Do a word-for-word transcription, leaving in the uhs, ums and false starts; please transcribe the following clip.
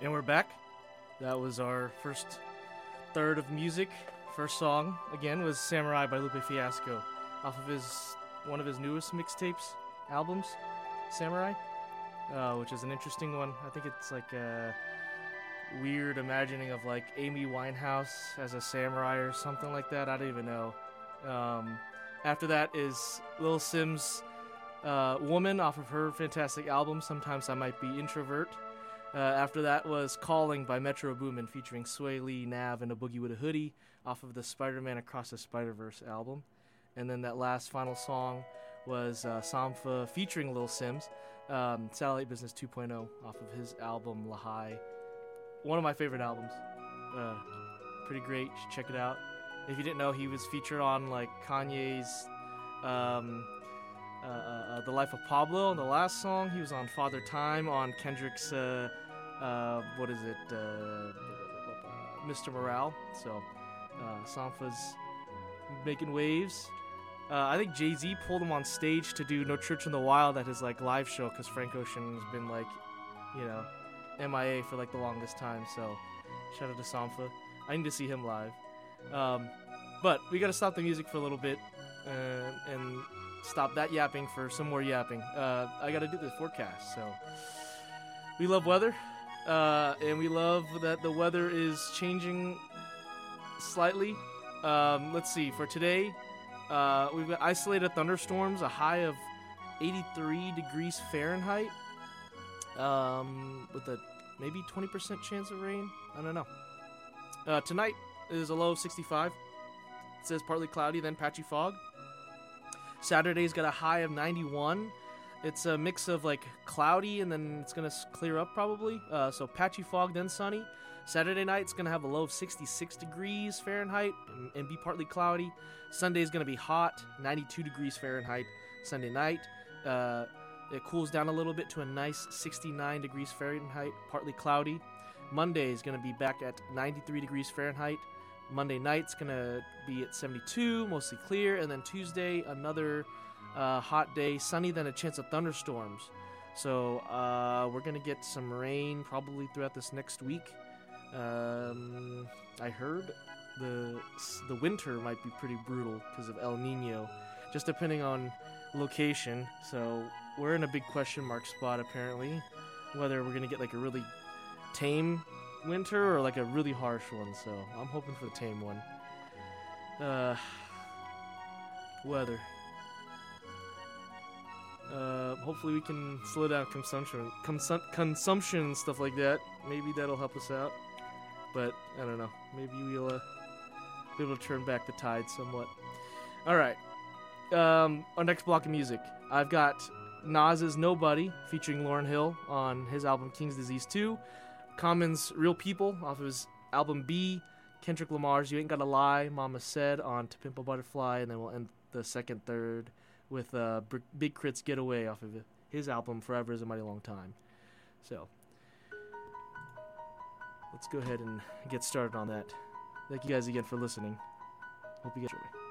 And we're back. That was our first third of music. First song, again, was Samurai by Lupe Fiasco, off of his one of his newest mixtapes, albums, Samurai, uh, which is an interesting one. I think it's like a weird imagining of like Amy Winehouse as a samurai or something like that. I don't even know. Um, after that is Lil Sim's uh, Woman, off of her fantastic album, Sometimes I Might Be Introvert. Uh, after that was Calling by Metro Boomin, featuring Sway Lee, Nav, and a Boogie with a Hoodie, off of the Spider-Man Across the Spider-Verse album. And then that last final song was uh, Sampha featuring Lil Sims, um, Satellite Business two point oh, off of his album Lahai. One of my favorite albums. Uh, pretty great. You should check it out. If you didn't know, he was featured on like Kanye's um, uh, uh, The Life of Pablo on the last song. He was on Father Time on Kendrick's uh, uh, what is it, uh, Mister Morale. So uh, Sampha's making waves. Uh, I think Jay-Z pulled him on stage to do No Church in the Wild at his like live show, because Frank Ocean has been like, you know, M I A for like the longest time. So shout out to Sampha. I need to see him live. Um, but we got to stop the music for a little bit uh, and stop that yapping for some more yapping. Uh, I got to do the forecast. So we love weather, uh, and we love that the weather is changing slightly. Um, let's see, for today, uh, we've got isolated thunderstorms, a high of eighty-three degrees Fahrenheit, um, with a maybe twenty percent chance of rain. I don't know. Uh, tonight is a low of sixty-five. It says partly cloudy, then patchy fog. Saturday's got a high of ninety-one. It's a mix of like cloudy, and then it's going to clear up probably. Uh, so patchy fog, then sunny. Saturday night, it's going to have a low of sixty-six degrees Fahrenheit and, and be partly cloudy. Sunday's going to be hot, ninety-two degrees Fahrenheit Sunday night. Uh, it cools down a little bit to a nice sixty-nine degrees Fahrenheit, partly cloudy. Monday is going to be back at ninety-three degrees Fahrenheit. Monday night's going to be at seventy-two, mostly clear. And then Tuesday, another uh, hot day, sunny, then a chance of thunderstorms. So uh, we're going to get some rain probably throughout this next week. Um, I heard the the winter might be pretty brutal because of El Nino, just depending on location. So we're in a big question mark spot apparently, whether we're gonna get like a really tame winter or like a really harsh one. So I'm hoping for the tame one. Uh, weather. Uh, hopefully we can slow down consumption, consum- consumption and stuff like that. Maybe that'll help us out. But, I don't know, maybe we'll uh, be able to turn back the tide somewhat. Alright, um, our next block of music. I've got Nas's Nobody, featuring Lauryn Hill on his album King's Disease two. Common's Real People, off of his album B. Kendrick Lamar's You Ain't Gotta Lie, Mama Said, on To Pimp a Butterfly. And then we'll end the second third with uh, Big Crit's Getaway, off of his album Forever Is a Mighty Long Time. So let's go ahead and get started on that. Thank you guys again for listening. Hope you guys enjoy.